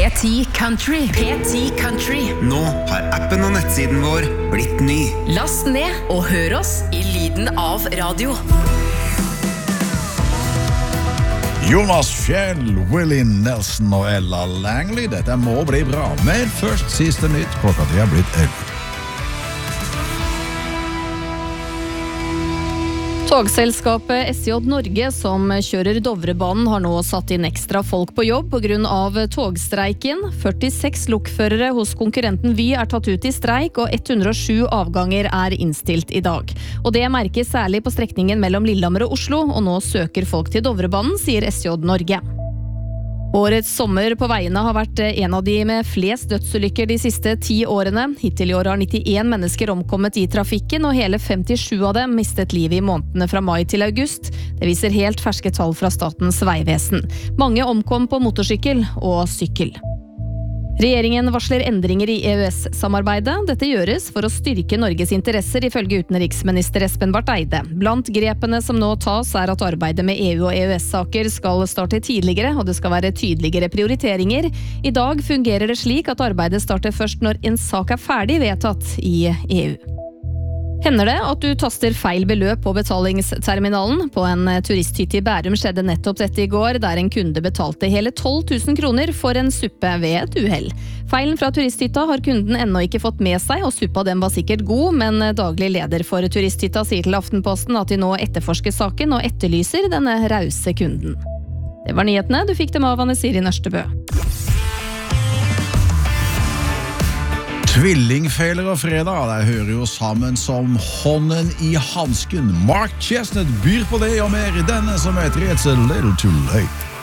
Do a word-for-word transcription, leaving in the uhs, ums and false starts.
P ti Country. P ti Country. Nå har appen og nettsiden vår blitt ny. Last ned og hør oss i lyden av radio. Jonas Fjell, Willie Nelson og Ella Langley. Dette må bli bra. Men først siste nytt. Klokka til er blitt elleve. Togselskapet S J Norge, som kjører Dovrebanen, har nå satt inn ekstra folk på jobb på grunn av togstreiken. førtiseks lokførere hos konkurrenten Vy er tatt ut i streik, og ett hundre og sju avganger er innstilt i dag. Og det merkes særlig på strekningen mellom Lillehammer og Oslo, og nå søker folk til Dovrebanen, sier S J Norge. Årets sommer på veiene har vært en av de med flest dødsulykker de siste ti årene. Hittil i år har nittien mennesker omkommet i trafikken, og hele femtisju av dem mistet livet i månedene fra mai til august. Det viser helt ferske tall fra Statens vegvesen. Mange omkom på motorsykkel og sykkel. Regjeringen varsler endringer i E U S-samarbeidet. Dette gjøres for å styrke Norges interesser, ifølge utenriksminister Espen Barth Eide. Blant grepene som nå tas er at arbeidet med E U og E U S-saker skal starte tidligere, og det skal være tydeligere prioriteringer. I dag fungerer det slik at arbeidet starter først når en sak er ferdig vedtatt i E U. Hender det at du taster feil beløp på betalingsterminalen? På en turisthytte i Bærum skjedde nettopp dette i går, der en kunde betalte hele tolv tusen kroner for en suppe ved et uhell. Feilen fra turisthytta har kunden ennå ikke fått med seg, og suppa den var sikkert god, men daglig leder for turisthytta sier til Aftenposten at de nå etterforsker saken og etterlyser denne rause kunden. Det var nyhetene, du fikk dem av Anne Siri Nørstebø. Tvillingfeiler og fredag, det hører jo sammen som hånden i hansken. Mark Chestnut byr på det og mer i denne som heter It's a Little Too Late.